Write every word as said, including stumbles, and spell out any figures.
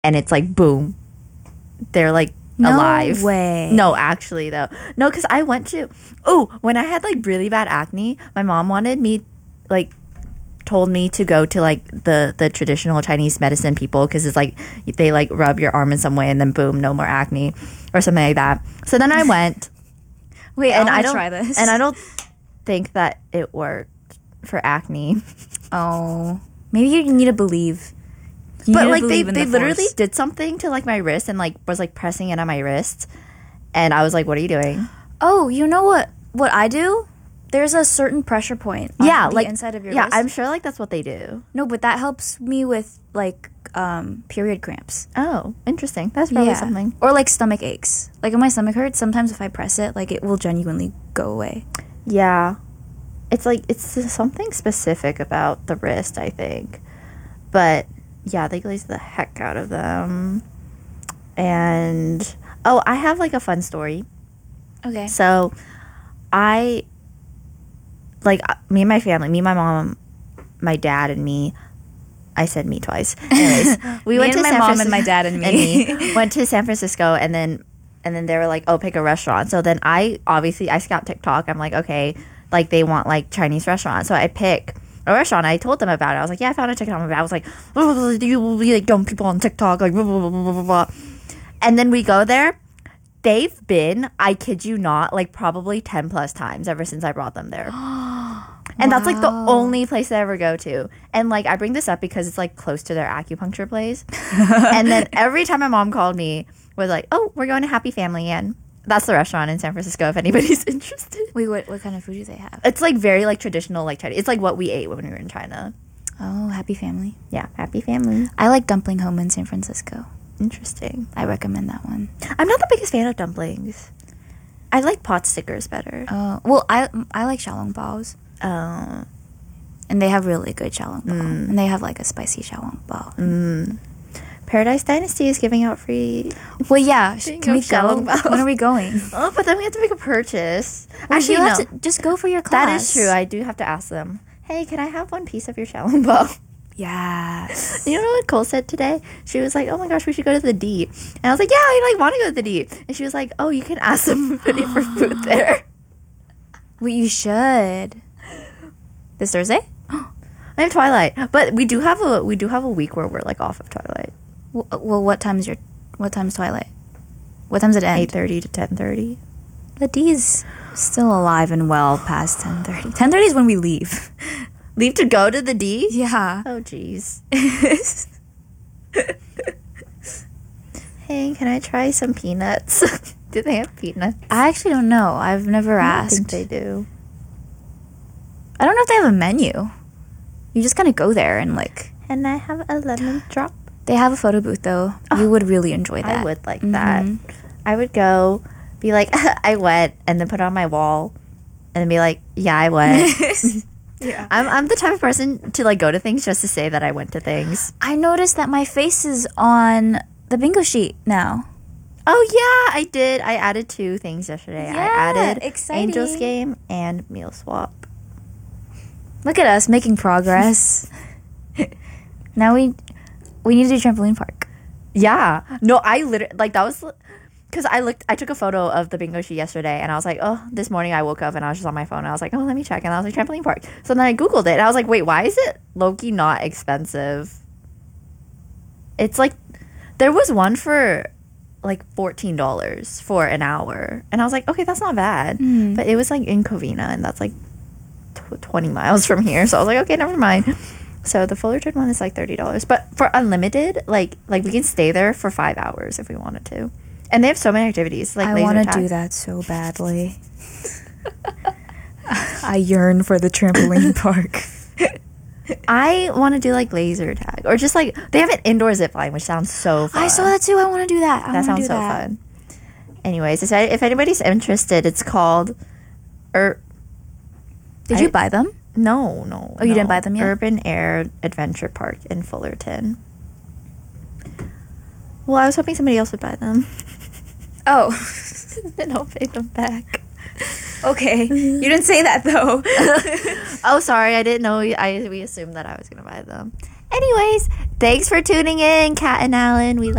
and it's like boom, they're like no alive. way. No, actually though, no, because I went to oh when I had like really bad acne, my mom wanted me like told me to go to like the the traditional Chinese medicine people because it's like they like rub your arm in some way and then boom, no more acne or something like that. So then I went. Wait, and I, I don't don't try this. and I don't think that it worked for acne. Oh, maybe you need to believe. You But need to like they believe in they the literally force. did something to like my wrist and like was like pressing it on my wrist, and I was like, "What are you doing?" Oh, you know what? What I do? There's a certain pressure point. On Yeah, the like inside of your yeah, wrist. I'm sure like that's what they do. No, but that helps me with like um period cramps. Oh, interesting. That's probably something. Or like stomach aches. Like if my stomach hurts, sometimes if I press it, like it will genuinely go away. Yeah, it's like it's something specific about the wrist, I think. But yeah, they glaze the heck out of them. And oh, I have like a fun story. Okay. So, I like uh, me and my family, me, my mom, my dad, and me. I said me twice. Anyways, we Me went and to my San mom Francisco, and my dad and me. went to San Francisco, and then and then they were like, "Oh, pick a restaurant." So then I obviously I scout TikTok. I'm like, okay, like they want like Chinese restaurant, so I pick a restaurant. I told them about it. I was like, yeah, I found a TikTok. I was like, oh, you will be like dumb people on TikTok, like blah, blah, blah, blah, blah, blah. And then we go there. They've been, I kid you not, like probably ten plus times ever since I brought them there. And wow. That's like the only place I ever go to. And like I bring this up because it's like close to their acupuncture place. And then every time my mom called me, was like, oh, we're going to Happy Family Inn. That's the restaurant in San Francisco if anybody's interested. Wait, what what kind of food do they have? It's like very like traditional like Chinese. It's like what we ate when we were in China. Oh, Happy Family. Yeah, Happy Family. I like Dumpling Home in San Francisco. Interesting. I recommend that one. I'm not the biggest fan of dumplings. I like pot stickers better. Oh, well, I I like xiaolong baos. Oh. And they have really good xiaolong bao. Mm. And they have like a spicy xiaolong bao. Mm. Paradise Dynasty is giving out free. Well, yeah. Can we go? When are we going? Oh, but then we have to make a purchase. Well, Actually, you no. have to just go for your class. That is true. I do have to ask them. Hey, can I have one piece of your xiaolong bao? Yes. You know what Cole said today? She was like, oh my gosh, we should go to the D. And I was like, yeah, I like want to go to the D. And she was like, oh, you can ask somebody for food there. Well, you should. This Thursday? I have Twilight, but we do have a we do have a week where we're like off of Twilight. Well, well what time's your what time's Twilight? What time's it end? Eight thirty to ten thirty. The D's still alive and well past ten thirty. Ten thirty is when we leave. Leave to go to the D? Yeah. Oh, jeez. Hey, can I try some peanuts? Do they have peanuts? I actually don't know. I've never I asked. think they do. I don't know if they have a menu. You just kind of go there and like... And I have a lemon drop. They have a photo booth, though. Oh, you would really enjoy that. I would like mm-hmm. that. I would go, be like, I went, and then put it on my wall, and then be like, yeah, I went. Yeah. I'm I'm the type of person to like go to things just to say that I went to things. I noticed that my face is on the bingo sheet now. Oh yeah, I did. I added two things yesterday. Yeah, I added exciting. Angels Game and Meal Swap. Look at us making progress. Now we we need to do trampoline park. Yeah. No, I literally like that was because I looked, I took a photo of the bingo sheet yesterday, and I was like, oh, this morning I woke up and I was just on my phone. And I was like, oh, let me check, and I was like, trampoline park. So then I googled it, and I was like, wait, why is it low-key not expensive? It's like there was one for like fourteen dollars for an hour, and I was like, okay, that's not bad. Mm. But it was like in Covina, and that's like tw- twenty miles from here. So I was like, okay, never mind. So the Fullerton one is like thirty dollars, but for unlimited, like like we can stay there for five hours if we wanted to. And they have so many activities. Like I want to do that so badly. I yearn for the trampoline park. I want to do like laser tag, or just like they have an indoor zip line, which sounds so fun. I saw that too. I want to do that. I that sounds do so that. fun. Anyways, if anybody's interested, it's called. Ur- Did I, you buy them? No, no. Oh, you no. didn't buy them yet? Urban Air Adventure Park in Fullerton. Well, I was hoping somebody else would buy them. Oh. Then I'll pay them back. Okay. You didn't say that, though. Oh, sorry. I didn't know. I We assumed that I was going to buy them. Anyways, thanks for tuning in, Kat and Alan. We love